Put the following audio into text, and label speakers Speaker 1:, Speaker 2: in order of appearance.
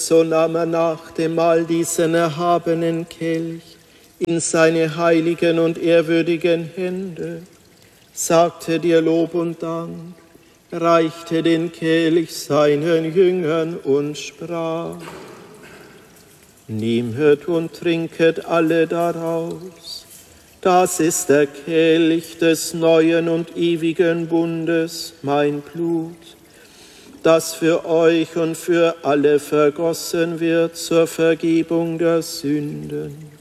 Speaker 1: So nahm er nach dem Mahl diesen erhabenen Kelch in seine heiligen und ehrwürdigen Hände, sagte dir Lob und Dank, reichte den Kelch seinen Jüngern und sprach: Nehmet und trinket alle daraus. Das ist der Kelch des neuen und ewigen Bundes, mein Blut, das für euch und für alle vergossen wird zur Vergebung der Sünden.